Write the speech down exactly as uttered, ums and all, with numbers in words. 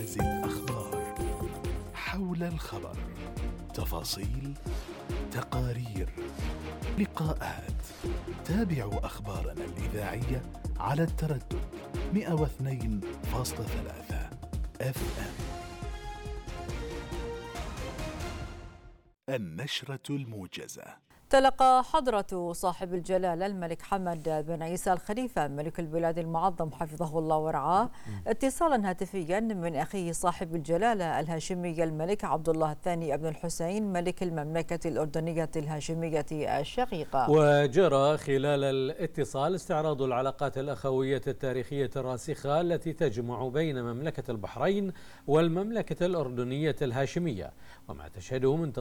موجز الأخبار. حول الخبر، تفاصيل، تقارير، لقاءات. تابعوا أخبارنا الإذاعية على التردد مئة واثنين فاصلة ثلاثة اف ام. النشرة الموجزة. تلقى حضرة صاحب الجلالة الملك حمد بن عيسى الخليفة ملك البلاد المعظم حفظه الله ورعاه اتصالا هاتفيا من أخيه صاحب الجلالة الهاشمي الملك عبد الله الثاني بن الحسين ملك المملكة الأردنية الهاشمية الشقيقة. وجرى خلال الاتصال استعراض العلاقات الأخوية التاريخية الراسخة التي تجمع بين مملكة البحرين والمملكة الأردنية الهاشمية، وما تشهده من